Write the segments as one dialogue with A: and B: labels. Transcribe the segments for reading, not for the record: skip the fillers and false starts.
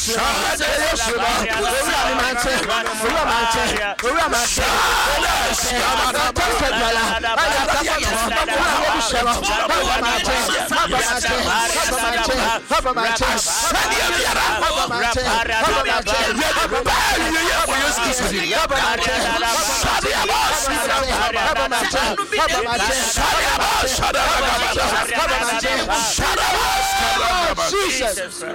A: Jesus.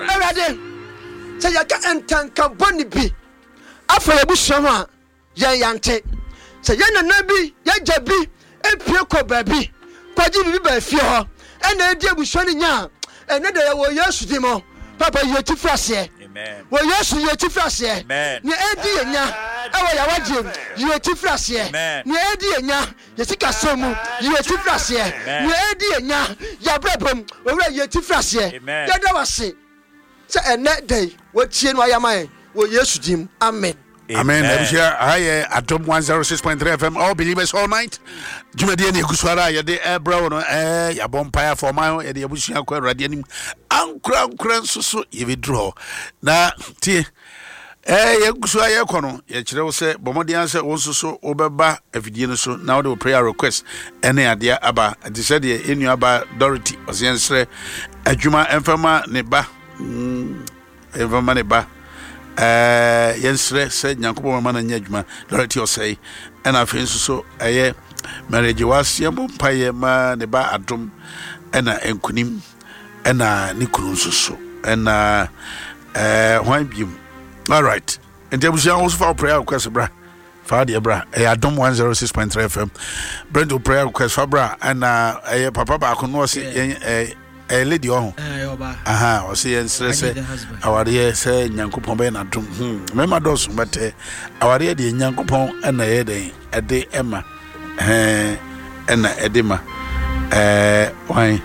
A: Say you can tanka boni bi. Afọ ebusuo ho a yan yante. Say yan na bi, yan jabi, epie ko baabi. Kwaji bi ba fie ho. Ena edi ebusuo ni nya. Ene de wo Yesu di mo. Papa yeti frase. Amen. Wo Yesu yeti frase. Amen. Ni edi yenya. Ewo ya wagye yeti frase. Amen. Ni edi yenya. Yesika somu yeti frase. Ni edi yenya. Ya brabam owura yeti frase. Amen. Dada wase. Say ene day wo tie no ayama wo Yesu dim. Amen.
B: Amen. I Atom 106.3 FM. All believers all night. Jumadi ni kuswara ya de bro no ya bompire for my ya de abusia kwa radianim ankran susu ye withdraw. Na tie ya kuswa ya kono ya kire wo se bomodian se wo susu obeba afidie no so na wo prayer request ene ade aba ade se de enu aba Dorothy osiensre adwuma emfama ne ba emfama ne ba yensre se nyankopon ma na nya adwuma Dorothy osei ena afen so eye marriage was yambo paye ma ne ba adom ena enkunim ena ne kunu so ena hwan biem. All right, and there was also for prayer request bra Fadia bra adom 106.3 FM Brendo prayer request for bra and papa ba kono se lady on o se yensre se aware se nyankopon be na dom mema dos but aware de nyankopon ena ye den ede ema ena edema why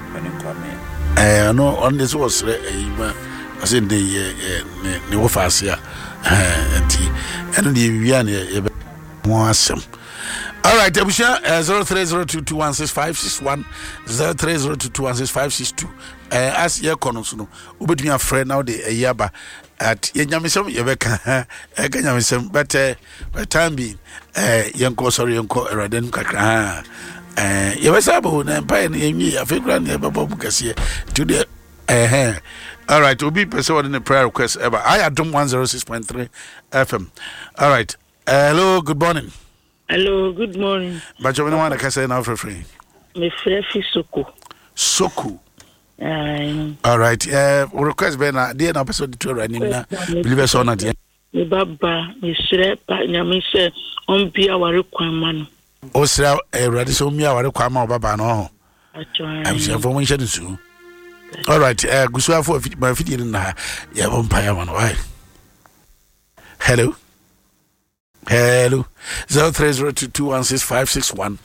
B: no on this was as in the ne wo fasia enti eno de wia ne mo asem. All right, Abusha 0302216561 0302216562 as ye kono so no obetumi afre now de ayaba at yenyamesem yebeka ekanyamesem but by time be yenko sorry yenko eraden kakra yebesabo na empire na yenyi afekura na babo bukase today all right, obi person in the prayer request ever I adom 106.3 FM. All right, hello, good morning.
C: Hello, good morning.
B: But you want to say now for free?
C: Me frefi Soko.
B: Soko. All right. Request be na dey na person to running na. Believe us or not.
C: Me baba, me sre pa nyame se on bia ware kwanma no.
B: O sra ready so mi ware kwanma o baba no. I'm sure for one share so. All right. Gusu afo my video na ya vampire man why? Hello. Hello 0302216561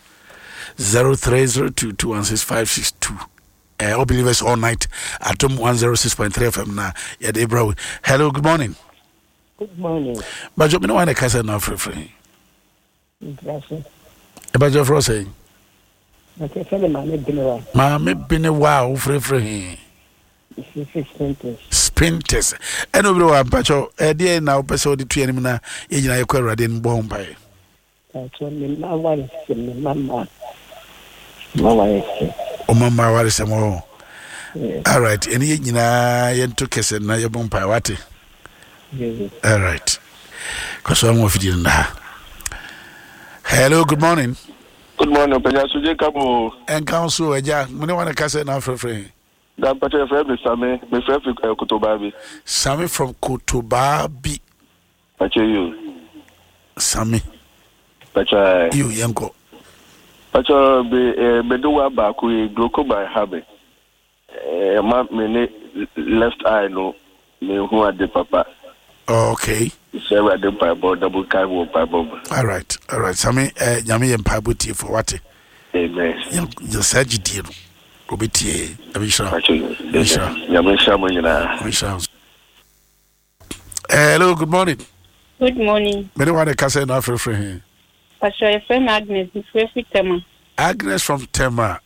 B: 0302216562 all believers all night Atom 106.3 FM na ya de bro. Hello, good morning.
C: Good morning.
B: But you know when I can now free
C: Gracias.
B: About your fro saying
C: Okay, tell me
B: me been a wow free Sprinters and over one patch of dear now person the two enemy na ejina ye kwa rade nbo mpai.
C: That's when my wife mama
B: mama wari samo. All right, any ejina ye to kese na ye bon mpai wate. All right, cause I'm of you na. Hello, good morning.
D: Good morning, Penya Suje Kabo.
B: And council eja mune wana kase na free.
D: That particular friend is Sammy, my friend from Kotobabi.
B: Sammy from Kotobabi.
D: Pacha you.
B: Sammy.
D: Pacha
B: you yanko.
D: Pacha be do wa back we gloko by habit. Ma me left eye no me who are the papa.
B: Okay.
D: Say we the Bible double kai wo Bible.
B: All right. Sammy nyame yem Bible for what?
D: Amen.
B: You said you did. Obitie abisha. Hello, good morning.
E: Good morning.
B: Me want to kase na free.
E: Pastor, your friend Agnes from Tema.
B: Agnes from Tema.